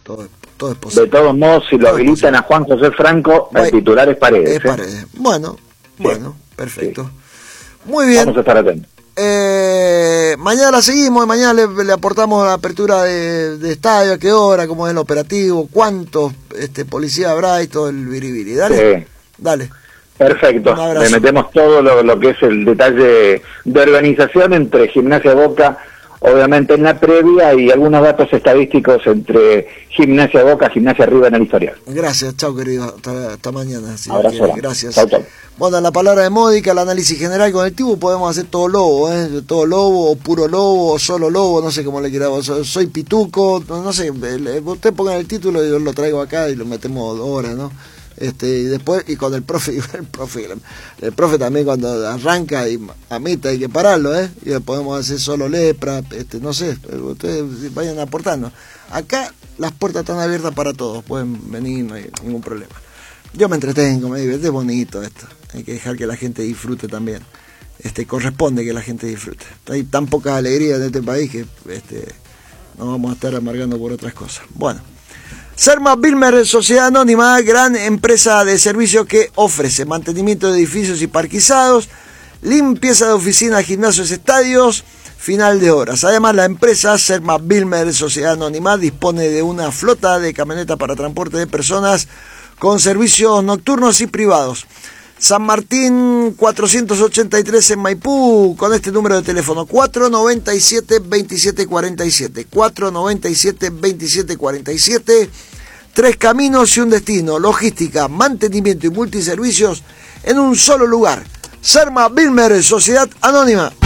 todo es posible. De todos modos, si lo Todo es habilitan posible. a Juan José Franco, el titular es Paredes. Es Paredes. Bueno, perfecto. Sí. Muy bien. Vamos a estar atentos. Mañana la seguimos, mañana le aportamos la apertura de estadio, a qué hora, cómo es el operativo, cuántos policías habrá y todo el biribiri. Dale. Sí. Dale. Perfecto, Un abrazo. le metemos todo lo que es el detalle de organización entre Gimnasia Boca, obviamente en la previa, y algunos datos estadísticos entre Gimnasia Boca, Gimnasia River en el historial. Gracias, chao querido, hasta mañana. Abrazo. Gracias. Chau, chau. Bueno, la palabra de Módica, el análisis general con el Tibu, podemos hacer todo lobo, todo lobo, o puro lobo, o solo lobo, no sé cómo le queramos, soy pituco, no sé, usted ponga el título y yo lo traigo acá y lo metemos 2 horas, ¿no? Y después, y con el profe también cuando arranca y a mitad hay que pararlo, y le podemos hacer solo lepra, no sé, ustedes vayan aportando. Acá las puertas están abiertas para todos, pueden venir, no hay ningún problema. Yo me entretengo, me divierte, es bonito esto, hay que dejar que la gente disfrute también, corresponde que la gente disfrute. Hay tan poca alegría en este país que no vamos a estar amargando por otras cosas. Bueno. Serma Bilmer, Sociedad Anónima, gran empresa de servicios que ofrece mantenimiento de edificios y parquizados, limpieza de oficinas, gimnasios, estadios, final de horas. Además, la empresa Serma Bilmer, Sociedad Anónima, dispone de una flota de camionetas para transporte de personas con servicios nocturnos y privados. San Martín 483 en Maipú, con este número de teléfono 497-2747, 497-2747, 3 caminos y un destino, logística, mantenimiento y multiservicios en un solo lugar. Serma Bilmer, Sociedad Anónima.